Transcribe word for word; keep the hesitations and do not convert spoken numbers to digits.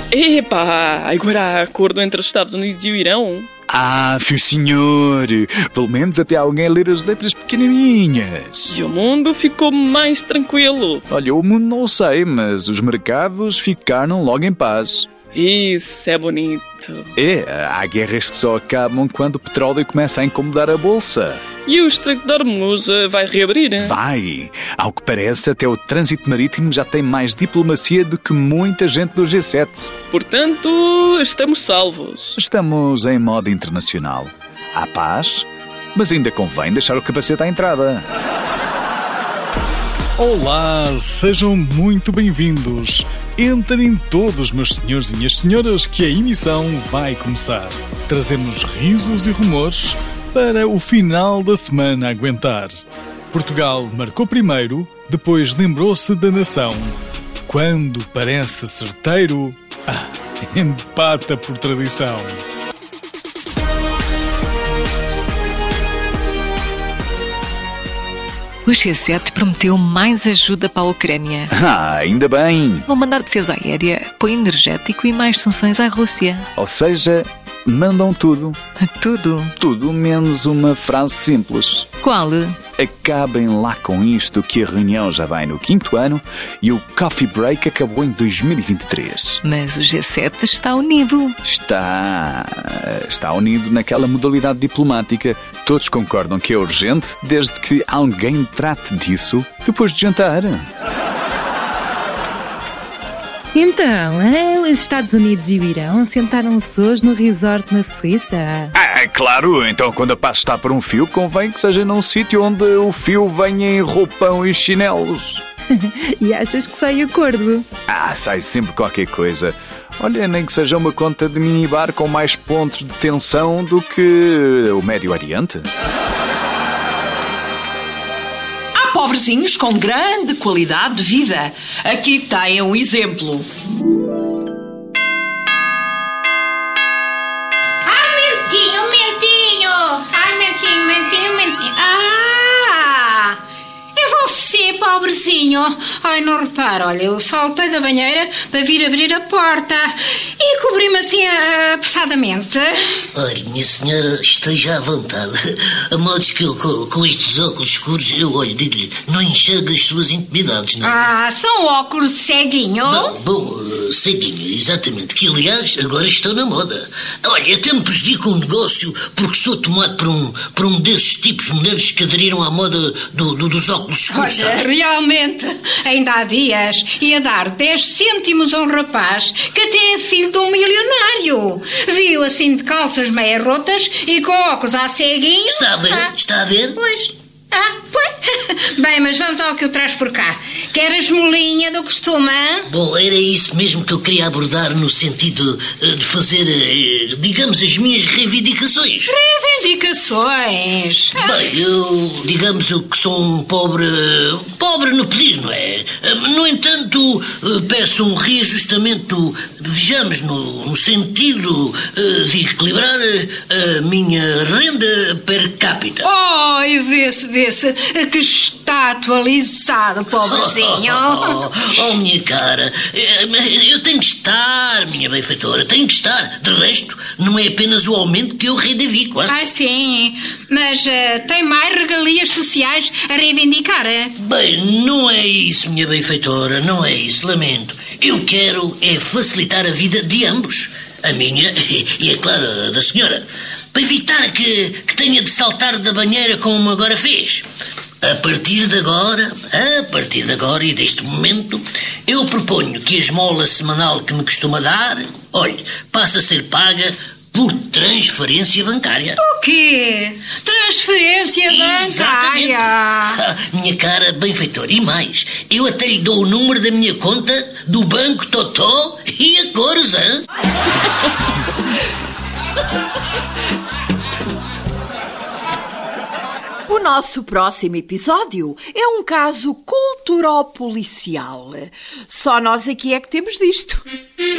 Epá, agora há acordo entre os Estados Unidos e o Irão. Ah, fio senhor, pelo menos até alguém a ler as letras pequenininhas. E o mundo ficou mais tranquilo. Olha, o mundo não o sei, mas os mercados ficaram logo em paz. Isso é bonito. É, há guerras que só acabam quando o petróleo começa a incomodar a bolsa. E o Estreito de Hormuz vai reabrir? Vai! Ao que parece, até o trânsito marítimo já tem mais diplomacia do que muita gente do G sete. Portanto, estamos salvos. Estamos em modo internacional. Há paz, mas ainda convém deixar o capacete à entrada. Olá, sejam muito bem-vindos. Entrem todos, meus senhores e minhas senhoras, que a emissão vai começar. Trazemos risos e rumores para o final da semana a aguentar. Portugal marcou primeiro, depois lembrou-se da nação. Quando parece certeiro, ah, empata por tradição. O G sete prometeu mais ajuda para a Ucrânia. Ah, ainda bem! Vão mandar defesa aérea, apoio energético e mais sanções à Rússia. Ou seja, mandam tudo. Tudo. Tudo menos uma frase simples. Qual? Acabem lá com isto, que a reunião já vai no quinto ano e o coffee break acabou em dois mil e vinte e três. Mas o G sete está unido. Está... está unido naquela modalidade diplomática. Todos concordam que é urgente, desde que alguém trate disso depois de jantar. Então, hein? Os Estados Unidos e o Irão sentaram-se hoje no resort na Suíça. Ah, claro, então quando a paz está por um fio, convém que seja num sítio onde o fio venha em roupão e chinelos. E achas que sai acordo? Ah, sai sempre qualquer coisa. Olha, nem que seja uma conta de minibar com mais pontos de tensão do que o Médio Oriente. Pobrezinhos com grande qualidade de vida. Aqui têm um exemplo. Ai, mentinho, mentinho! Ai, mentinho, mentinho, mentinho. Ah! É você, pobrezinho. Ai, não repara, olha, eu saltei da banheira para vir abrir a porta e cobri-me assim apressadamente. Olha, minha senhora, esteja à vontade. A modo que eu, com, com estes óculos escuros, eu olho, digo-lhe, não enxergo as suas intimidades, não. Ah, são óculos de ceguinho? Bom, bom, uh, ceguinho, exatamente, que aliás agora estão na moda. Olha, até me prejudica o negócio porque sou tomado por um, por um desses tipos modernos que aderiram à moda do, do, dos óculos escuros. Olha, realmente, ainda há dias ia dar dez cêntimos a um rapaz que até é filho de um milionário. Viu assim de calças meia rotas e com óculos à ceguinho. Está a ver? Ah, Está a ver? Pois. Ah, pois. Bem, mas vamos ao que eu traz por cá. Queres molinha do costume? Hein? Bom, era isso mesmo que eu queria abordar no sentido uh, de fazer, uh, digamos, as minhas reivindicações. Reivindicações? Bem, eu, digamos, eu que sou um pobre, pobre no pedir, não é? No entanto, uh, peço um reajustamento, vejamos, no, no sentido uh, de equilibrar a minha renda per capita. Oh, e vê-se, vê-se que está atualizado, pobrezinho. Oh, oh, oh, minha cara, eu tenho que estar, minha benfeitora, tenho que estar. De resto, não é apenas o aumento que eu reivindico. Ah, sim, mas uh, tem mais regalias sociais a reivindicar, é? Bem, não é isso, minha benfeitora, não é isso, lamento. Eu quero é facilitar a vida de ambos. A minha e, é claro, a da senhora. Para evitar que, que tenha de saltar da banheira como agora fez. A partir de agora, a partir de agora e deste momento, eu proponho que a esmola semanal que me costuma dar, olhe, passe a ser paga por transferência bancária. O quê? Transferência Exatamente. bancária? Ah, minha cara benfeitora, e mais, eu até lhe dou o número da minha conta do Banco Totó e a cores, hein? O nosso próximo episódio é um caso cultural-policial. Só nós aqui é que temos disto.